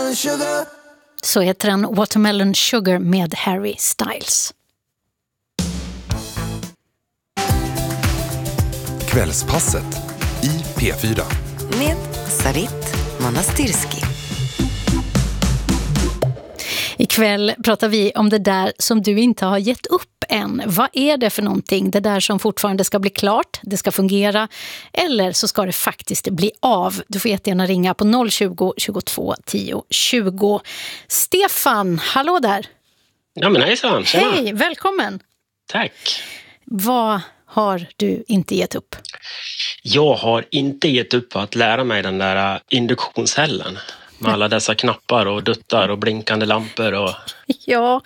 watermelon sugar. Så heter den Watermelon Sugar med Harry Styles. Kvällspasset i P4. Med Sarit Monastirski. Ikväll pratar vi om det där som du inte har gett upp än. Vad är det för någonting? Det där som fortfarande ska bli klart, det ska fungera, eller så ska det faktiskt bli av. Du får jättegärna ringa på 020 22 10 20. Stefan, hallå där! Ja men hejsan, tjena. Hej, välkommen! Tack. Vad har du inte gett upp? Jag har inte gett upp att lära mig den där induktionshällen. Med alla dessa knappar och duttar och blinkande lampor. Och... Ja,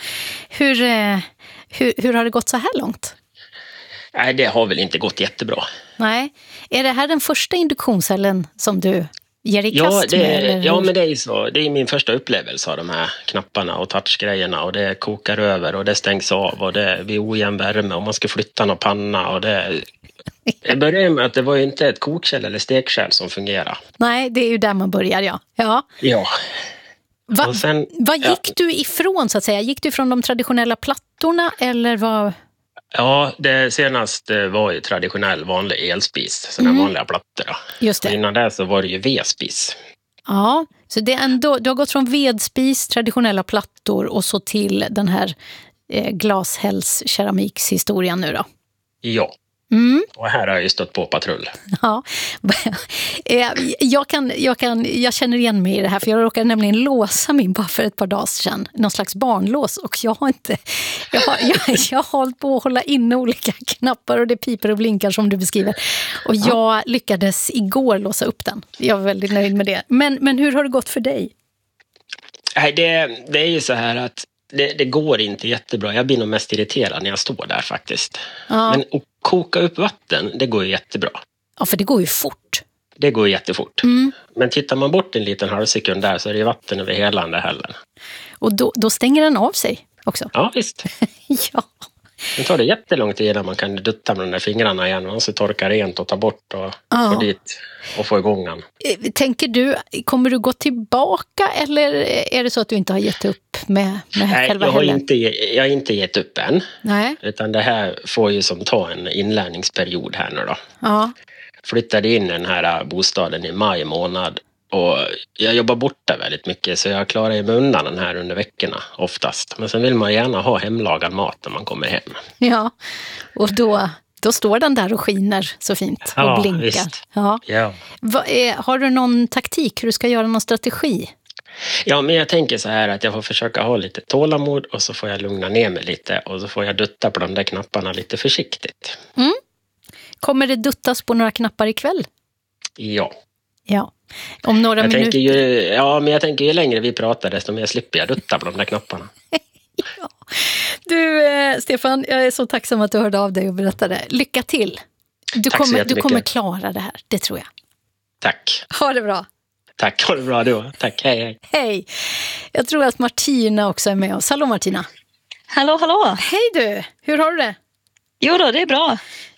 hur har det gått så här långt? Nej, det har väl inte gått jättebra. Nej. Är det här den första induktionscellen som du ger i kast med? Eller? Ja, men det är ju så. Det är min första upplevelse av de här knapparna och touchgrejerna. Och det kokar över och det stängs av och det blir ojämn värme och man ska flytta någon panna och det... Jag började med att det var ju inte ett kokkärl eller stekkärl som fungerar. Nej, det är ju där man börjar, ja. Ja. Vad gick du ifrån så att säga? Gick du från de traditionella plattorna eller vad? Ja, det senaste var ju traditionell vanlig elspis, sådana vanliga plattor då. Just det. Och innan det så var det ju vedspis. Ja, så det är ändå, du har gått från vedspis, traditionella plattor och så till den här glashälls-keramikshistorien nu då. Ja. Och här har jag ju stått på patrull. Ja, jag känner igen mig i det här för jag råkade nämligen låsa min bara för ett par dagar sedan. Någon slags barnlås och jag har hållit på att hålla inne olika knappar och det piper och blinkar som du beskriver. Och jag lyckades igår låsa upp den. Jag var väldigt nöjd med det. Men hur har det gått för dig? Nej, det är ju så här att det går inte jättebra. Jag blir nog mest irriterad när jag står där faktiskt. Ja. Men att koka upp vatten, det går ju jättebra. Ja, för det går ju fort. Det går jättefort. Men tittar man bort en liten halvsekund där så är det vatten över hela den där hällen. Och då stänger den av sig också? Ja, visst. Ja. Det tar det jättelång tid innan man kan dutta med de där fingrarna igen. Man så torka rent och ta bort och få dit och få igång den. Tänker du, kommer du gå tillbaka eller är det så att du inte har gett upp med själva hällen? Nej, jag har inte gett upp än. Nej. Utan det här får ju som ta en inlärningsperiod här nu då. Ja. Flyttade in i den här bostaden i maj månad. Och jag jobbar borta väldigt mycket så jag klarar ju mig undan den här under veckorna oftast. Men sen vill man gärna ha hemlagad mat när man kommer hem. Ja, och då står den där och skiner så fint och blinkar. Visst. Ja. Har du någon taktik hur du ska göra någon strategi? Ja, men jag tänker så här att jag får försöka ha lite tålamod och så får jag lugna ner mig lite och så får jag dutta på de där knapparna lite försiktigt. Kommer det duttas på några knappar ikväll? Ja. Ja. Om några minuter. Men jag tänker ju längre vi pratar desto mer slipper jag dutta på de där knapparna. Ja. Du, Stefan, jag är så tacksam att du hörde av dig och berättade. Lycka till. Du kommer klara det här, det tror jag. Tack. Ha det bra. Tack, ha det bra då. Tack, hej. Hej. Jag tror att Martina också är med oss. Hallå Martina. Hallå. Hej du, hur har du det? Jo då, det är bra.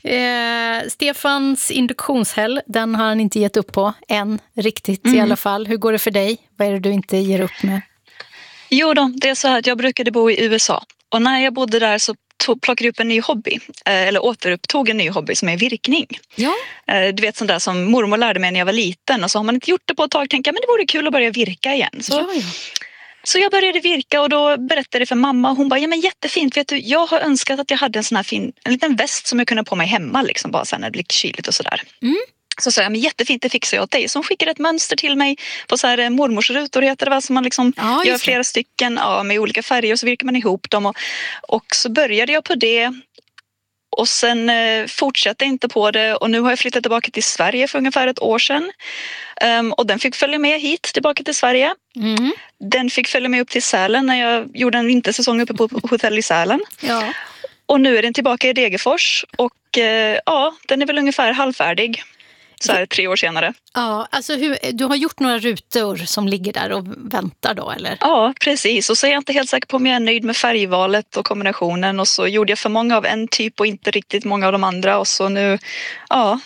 Stefans induktionshäll, den har han inte gett upp på än riktigt i alla fall. Hur går det för dig? Vad är det du inte ger upp med? Jo då, det är så här att jag brukade bo i USA. Och när jag bodde där så plockade jag upp en ny hobby. Eller återupptog en ny hobby som är virkning. Ja. Du vet sånt där som mormor lärde mig när jag var liten. Och så har man inte gjort det på ett tag. Tänkte jag, men det vore kul att börja virka igen. Så jag började virka och då berättade det för mamma. Hon bara, ja men jättefint. Vet du, jag har önskat att jag hade en sån här en liten väst som jag kunde ha på mig hemma. Liksom, bara så här när det blir kyligt och sådär. Så sa jag, men jättefint, det fixar jag åt dig. Så hon skickade ett mönster till mig på så här mormorsrutor heter det va? Som man liksom gör flera stycken med olika färger och så virkar man ihop dem. Och så började jag på det. Och sen fortsatte inte på det och nu har jag flyttat tillbaka till Sverige för ungefär ett år sedan. Och den fick följa med hit tillbaka till Sverige. Den fick följa med upp till Sälen när jag gjorde en vintersäsong uppe på hotell i Sälen. Ja. Och nu är den tillbaka i Degerfors och den är väl ungefär halvfärdig. Så här 3 år senare. Ja, alltså du har gjort några rutor som ligger där och väntar då, eller? Ja, precis. Och så är jag inte helt säker på om jag är nöjd med färgvalet och kombinationen. Och så gjorde jag för många av en typ och inte riktigt många av de andra. Och så nu,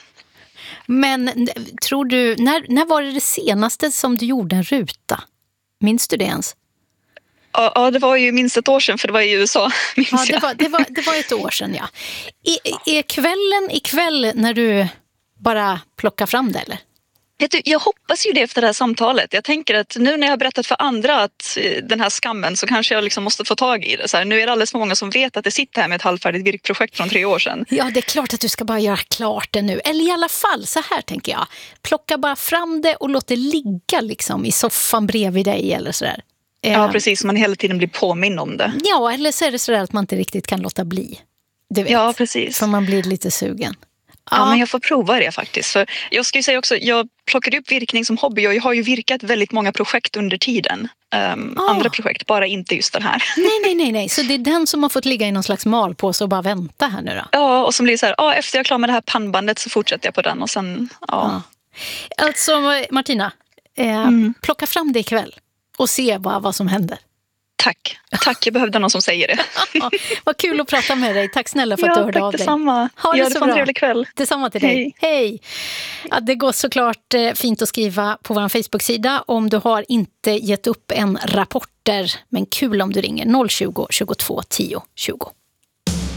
Men tror du, när var det senaste som du gjorde en ruta? Minns du det ens? Ja, det var ju minst ett år sedan, för det var i USA. Ja, det var ett år sedan, ja. Är kvällen ikväll när du bara plockar fram det, eller? Jag hoppas ju det efter det här samtalet. Jag tänker att nu när jag har berättat för andra att den här skammen, så kanske jag liksom måste få tag i det. Så här, nu är det alldeles för många som vet att det sitter här med ett halvfärdigt virkprojekt från 3 år sedan. Ja, det är klart att du ska bara göra klart det nu. Eller i alla fall, så här tänker jag. Plocka bara fram det och låt det ligga liksom i soffan bredvid dig eller sådär. Ja, precis. Man hela tiden blir påminn om det. Ja, eller så är det sådär att man inte riktigt kan låta bli. Du vet, ja, precis. För man blir lite sugen. Ja, men jag får prova det faktiskt. För jag ska ju säga också, jag plockade upp virkning som hobby och jag har ju virkat väldigt många projekt under tiden. Andra projekt, bara inte just den här. Nej. Så det är den som har fått ligga i någon slags malpåse och bara vänta här nu då? Ja, och som blir så här, efter jag är klar med det här pannbandet så fortsätter jag på den och sen, ja. Alltså Martina, plocka fram det ikväll och se vad som händer. Tack, jag behövde någon som säger det. Vad kul att prata med dig. Tack snälla för att du hörde av dig. Detsamma. Ha det så bra. En trevlig kväll. Detsamma till dig. Hej. Ja, det går såklart fint att skriva på vår Facebook-sida om du har inte gett upp en rapporter. Men kul om du ringer 020 22 10 20.